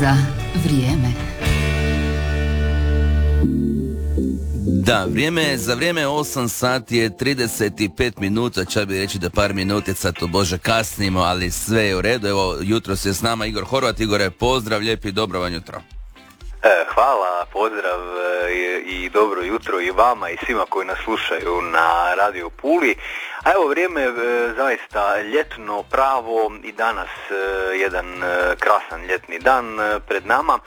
Za vrijeme. Da, za vrijeme 8 sati je 35 minuta, čak bi reći da par minutica, to Bože kasnimo, ali sve je u redu. Evo, jutro je s nama Igor Horvat. Igore, pozdrav, lijepi dobro vam jutro. Hvala, pozdrav i dobro jutro i vama i svima koji nas slušaju na Radio Puli. A evo, vrijeme je zaista ljetno pravo i danas jedan krasan ljetni dan pred nama.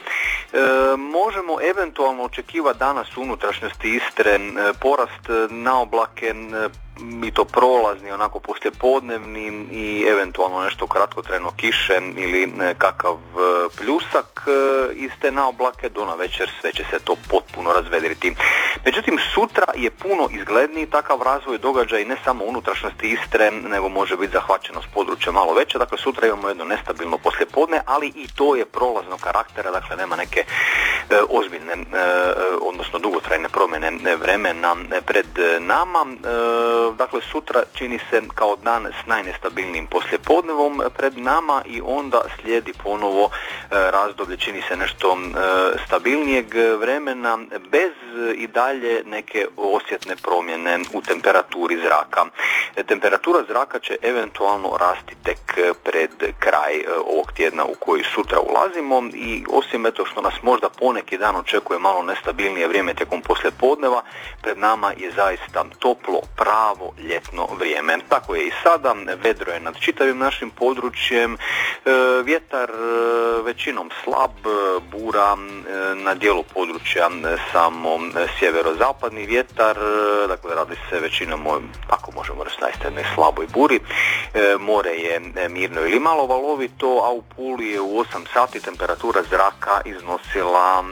Možemo eventualno očekivati danas u unutrašnjosti Istre porast na oblake, i to prolazni, onako poslijepodnevni i eventualno nešto kratkotrajno kiše ili kakav pljusak iz te naoblake. Do navečer sve će se to potpuno razvedriti. Međutim, sutra je puno izgledniji takav razvoj događaja i ne samo unutrašnjosti Istre, nego može biti zahvaćeno s područja malo veće. Dakle, sutra imamo jedno nestabilno poslijepodne, ali i to je prolaznog karaktera, dakle nema neke ozbiljne, odnosno dugotrajne promjene vremena pred nama. Dakle, sutra čini se kao dan s najnestabilnijim poslijepodnevom pred nama i onda slijedi ponovo razdoblje, čini se nešto stabilnijeg vremena, bez i dalje neke osjetne promjene u temperaturi zraka. Temperatura zraka će eventualno rasti tek pred kraj ovog tjedna u koji sutra ulazimo i osim eto što nas možda poneki dan očekuje malo nestabilnije vrijeme tijekom poslijepodneva, pred nama je zaista toplo, pravo ljetno vrijeme. Tako je i sada, vedro je nad čitavim našim područjem, vjetar većinom slab, bura na dijelu područja samo sjeverozapadni vjetar, dakle radi se većinom, ako možemo reći, jednoj slaboj buri. More je mirno ili malo valovito, a u Puli je u 8 sati temperatura zraka iznosila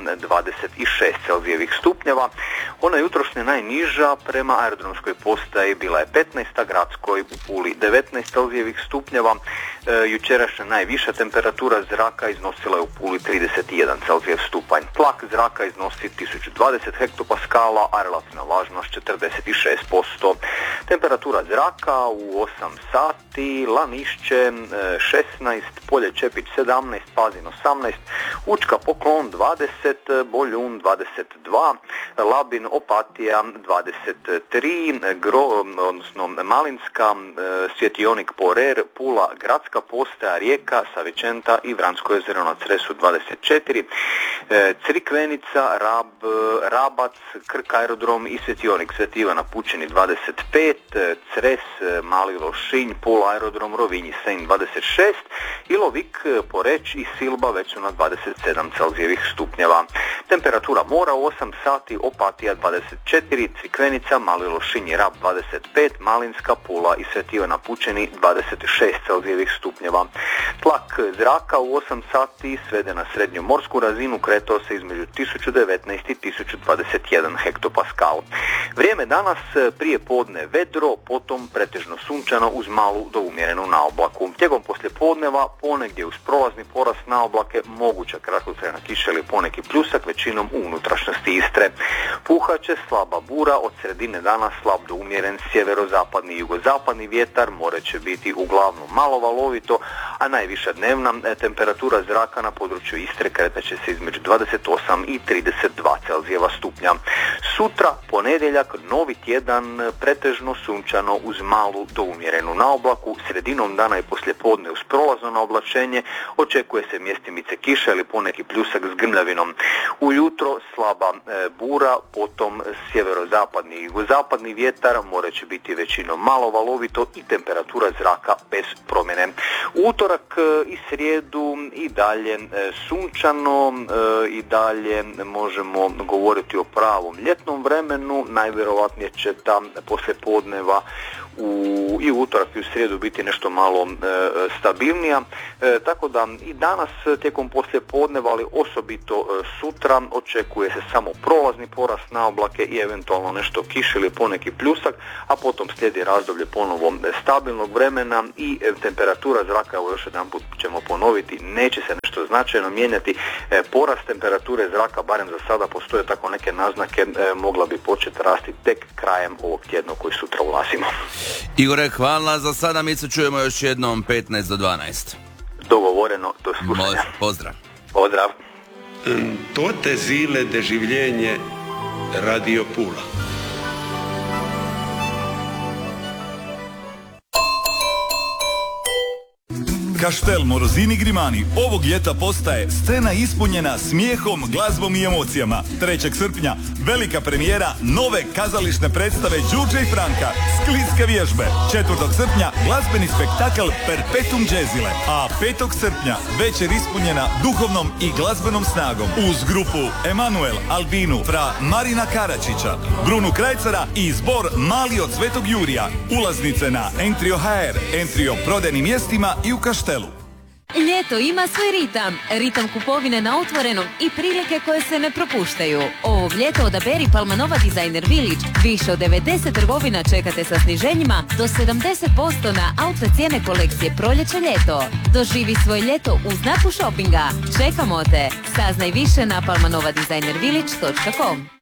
26 Celzijevih stupnjeva. Ona jutrošnja najniža prema aerodromskoj postaji bila je 15, gradskoj u Puli 19 Celzijevih stupnjeva. Jučerašnja najviša temperatura zraka iznosila je u Puli 31 Celzijev stupanj. Tlak zraka iznosi 1020 hektopaskala, a relativna vlažnost 46%. Temperatura zraka u 8 sati, Lanišće 16, Polje Čepić 17, Pazin 18, Učka Poklon 20, Boljun 22, Labin Opatija 23, odnosno Malinska, Svjetionik Porer, Pula Gradska postaja, Rijeka, Savičenta i Vransko jezero na Cresu 24, Crikvenica, Rab, Rabac, Krk aerodrom i Svjetionik Sveti Ivan na Pučini 25, Cres, Mali Lošinj, Pula aerodrom, Rovinji Senj 26 i Lovik, Poreć i Silba već su na 27 Celzijevih stupnjeva. Temperatura mora u 8 sati, Opatija 24, Crikvenica, Mali Lošinj i Rab 25, Malinska, Pula i Sveti Ivan na Pučini 26 Celzijevih stupnjeva. Tlak zraka u 8 sati svede na srednju morsku razinu, kretao se između 1019 i 1021 hektopaskal. Vrijeme danas prije podne vedro, potom pretežno sunčano uz malu do umjerenu naoblaku. Tijekom poslijepodneva ponegdje uz prolazni porast naoblake, moguća kratkotrajna kiša ili poneki pljusak, većinom u unutrašnjosti Istre. Puhaće slaba bura, od sredine dana slab do umjeren sjeverozapadni i jugozapadni vjetar, more će biti uglavnom malo valovito, a najviša dnevna temperatura zraka na području Istre kretaće se između 28 i 32 Celzijeva stupnja. Sutra, ponedjeljak, novi tjedan, pretežno sunčano uz malu do umjerenu naoblaku, sredinom dana i poslijepodne uz prolazno naoblačenje, očekuje se mjestimice kiša ili poneki pljusak s grmljavinom. Ujutro slaba bura, potom sjeverozapadni i jugozapadni vjetar, more će biti većinom malo valovito i temperatura zraka bez promjene. Utorak i srijedu i dalje sunčano, i dalje možemo govoriti o pravom ljetnom vremenu, najvjerojatnije će ta poslijepodneva i utorak i u srijedu biti nešto malo stabilnija, tako da i danas tijekom poslijepodneva, ali osobito sutra očekuje se samo prolazni porast na oblake i eventualno nešto kiše ili poneki pljusak, a potom slijedi razdoblje ponovo stabilnog vremena i temperatura zraka, evo još jedanput ćemo ponoviti, neće se nešto značajno mijenjati. Porast temperature zraka, barem za sada postoje tako neke naznake, mogla bi početi rasti tek krajem ovog tjedna koji sutra ulazimo. Igore, hvala za sada, mi se čujemo još jednom 15 do 12. Dogovoreno, do slušanja. Pozdrav. Pozdrav. Toate zile de življenje Radio Pula. Kaštel Morozini Grimani ovog ljeta postaje scena ispunjena smijehom, glazbom i emocijama. 3. srpnja velika premijera nove kazališne predstave Đurđe i Franka, Skliske vježbe. 4. srpnja glazbeni spektakl Perpetuum Jazzile, a 5. srpnja večer ispunjena duhovnom i glazbenom snagom uz grupu Emanuel Albinu, fra Marina Karačića, Brunu Krajcara i zbor Mali od Svetog Jurija. Ulaznice na Entrio.hr, Entrio prodajnim mjestima i u Kaštelu. Ljeto ima svoj ritam. Ritam kupovine na otvorenom i prilike koje se ne propuštaju. Ovog ljeta odaberi Palmanova Designer Village. Više od 90 trgovina čekate sa sniženjima do 70% na outlet cijene kolekcije proljeće-ljeto. Doživi svoje ljeto u znaku shoppinga. Čekamo te. Saznaj više na palmanovadesignervillage.com.